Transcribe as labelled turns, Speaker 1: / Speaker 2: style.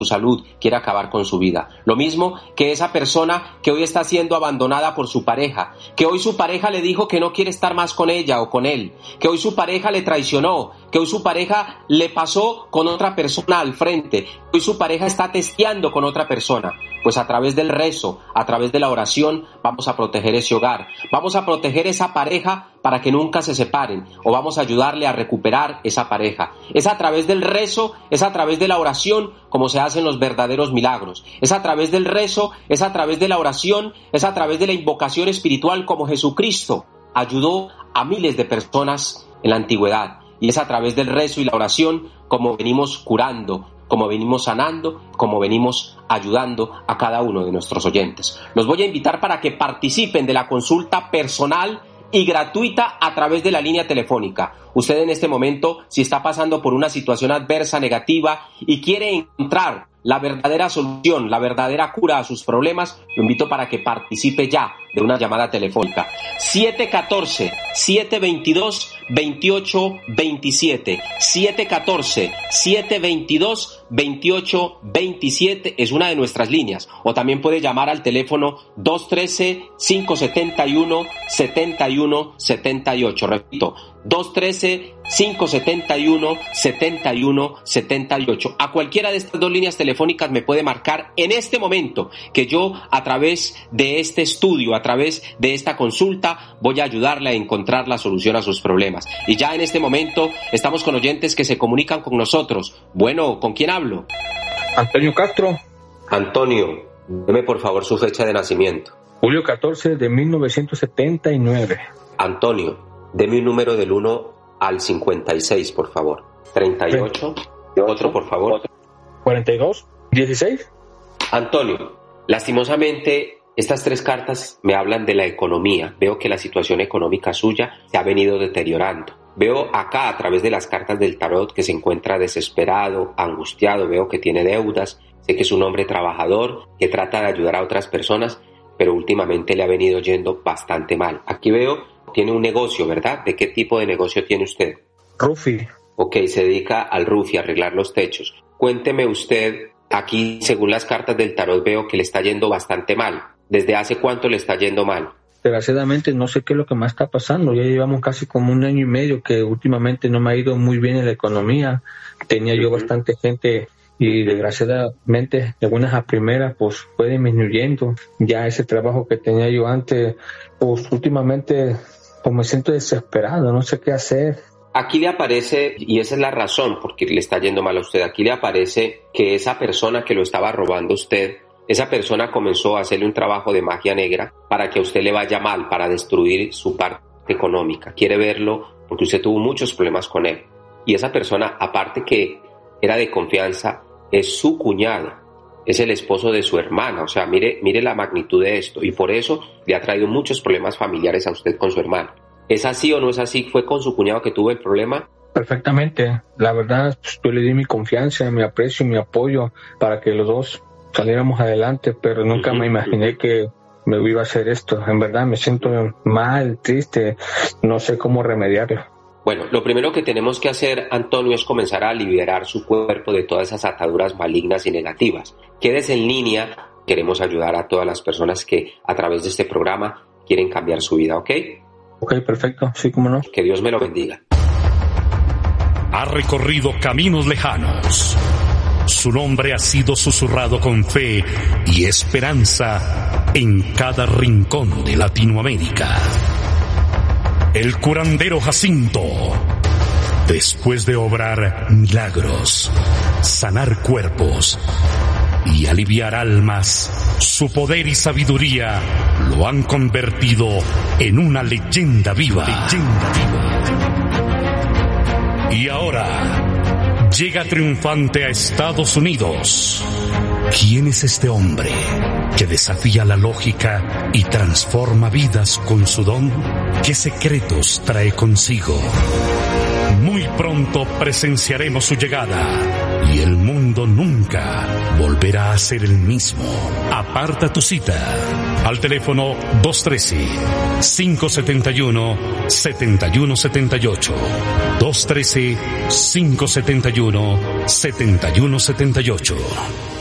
Speaker 1: su salud, quiere acabar con su vida. Lo mismo que esa persona que hoy está siendo abandonada por su pareja, que hoy su pareja le dijo que no quiere estar más con ella o con él, que hoy su pareja le traicionó, que hoy su pareja le pasó con otra persona al frente, que hoy su pareja está testeando con otra persona. Pues a través del rezo, a través de la oración, vamos a proteger ese hogar, vamos a proteger esa pareja para que nunca se separen, o vamos a ayudarle a recuperar esa pareja. Es a través del rezo, es a través de la oración como se hacen los verdaderos milagros. Es a través del rezo, es a través de la oración, es a través de la invocación espiritual como Jesucristo ayudó a miles de personas en la antigüedad. Y es a través del rezo y la oración como venimos curando, como venimos sanando, como venimos ayudando a cada uno de nuestros oyentes. Los voy a invitar para que participen de la consulta personal y gratuita a través de la línea telefónica. Usted en este momento, si está pasando por una situación adversa, negativa, y quiere encontrar la verdadera solución, la verdadera cura a sus problemas, lo invito para que participe ya de una llamada telefónica. 714-722-2827. 714-722-2827 es una de nuestras líneas. O también puede llamar al teléfono 213-571-7178. Repito, 213-571-7178. A cualquiera de estas dos líneas telefónicas me puede marcar en este momento, que yo a través de este estudio, a través de esta consulta, voy a ayudarle a encontrar la solución a sus problemas. Y ya en este momento estamos con oyentes que se comunican con nosotros. Bueno, ¿con quién hablo?
Speaker 2: Antonio Castro.
Speaker 1: Antonio, deme por favor su fecha de nacimiento.
Speaker 2: Julio 14 de 1979.
Speaker 1: Antonio, deme un número del 1 al 56, por favor. 38. Otro, por favor.
Speaker 2: 42. 16.
Speaker 1: Antonio, lastimosamente, estas tres cartas me hablan de la economía. Veo que la situación económica suya se ha venido deteriorando. Veo acá, a través de las cartas del tarot, que se encuentra desesperado, angustiado. Veo que tiene deudas. Sé que es un hombre trabajador, que trata de ayudar a otras personas, pero últimamente le ha venido yendo bastante mal. Aquí veo, tiene un negocio, ¿verdad? ¿De qué tipo de negocio tiene usted?
Speaker 2: Roofing.
Speaker 1: Ok, se dedica al roofing, a arreglar los techos. Cuénteme usted, aquí según las cartas del tarot veo que le está yendo bastante mal. ¿Desde hace cuánto le está yendo mal?
Speaker 2: Desgraciadamente no sé qué es lo que más está pasando. Ya llevamos casi como 1 año y medio que últimamente no me ha ido muy bien en la economía. Tenía yo bastante gente y desgraciadamente de buenas a primeras pues fue disminuyendo. Ya ese trabajo que tenía yo antes, pues últimamente pues me siento desesperado, no sé qué hacer.
Speaker 1: Aquí le aparece, y esa es la razón por qué le está yendo mal a usted, aquí le aparece que esa persona que lo estaba robando a usted, esa persona comenzó a hacerle un trabajo de magia negra para que a usted le vaya mal, para destruir su parte económica. Quiere verlo porque usted tuvo muchos problemas con él. Y esa persona, aparte que era de confianza, es su cuñado, es el esposo de su hermana. O sea, mire la magnitud de esto. Y por eso le ha traído muchos problemas familiares a usted con su hermano. ¿Es así o no es así? ¿Fue con su cuñado que tuvo el problema?
Speaker 2: Perfectamente. La verdad, yo le di mi confianza, mi aprecio, mi apoyo para que los dos saliéramos adelante, pero nunca me imaginé que me iba a hacer esto. En verdad me siento mal, triste, no sé cómo remediarlo.
Speaker 1: Bueno, lo primero que tenemos que hacer, Antonio, es comenzar a liberar su cuerpo de todas esas ataduras malignas y negativas. Quédese en línea, queremos ayudar a todas las personas que a través de este programa quieren cambiar su vida, ¿ok?
Speaker 2: Ok, perfecto, sí, cómo no.
Speaker 1: Que Dios me lo bendiga.
Speaker 3: Ha recorrido caminos lejanos. Su nombre ha sido susurrado con fe y esperanza en cada rincón de Latinoamérica. El curandero Jacinto, después de obrar milagros, sanar cuerpos y aliviar almas, su poder y sabiduría lo han convertido en una leyenda viva. Y ahora llega triunfante a Estados Unidos. ¿Quién es este hombre que desafía la lógica y transforma vidas con su don? ¿Qué secretos trae consigo? Muy pronto presenciaremos su llegada y el mundo nunca volverá a ser el mismo. Aparta tu cita al teléfono 213-571-7178. 213-571-7178. 7178.